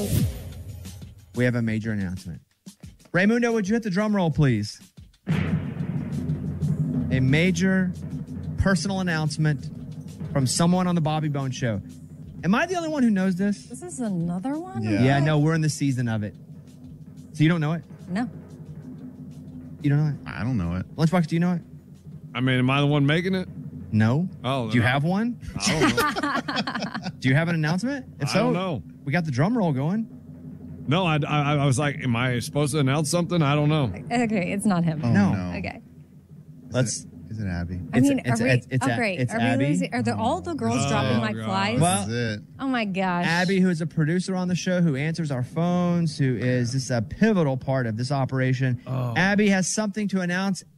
We have a major announcement. Raymundo, would you hit the drum roll, please? A major personal announcement from someone on the Bobby Bones Show. Am I the only one who knows this? This is another one? Yeah, no, we're in the season of it. So you don't know it? No. You don't know it? I don't know it. Lunchbox, do you know it? I mean, am I the one making it? No. Oh, do you have one? I don't know. Do you have an announcement? If so, I don't know. We got the drum roll going. No, I was like, am I supposed to announce something? I don't know. Okay, it's not him. Oh, No. Okay. Is it Abby? I mean, it's great. it's Are we Abby. losing? Are all the girls dropping like God. flies? Well, This is it. Oh my gosh. Abby, who is a producer on the show, who answers our phones, who is this a pivotal part of this operation. Abby has something to announce,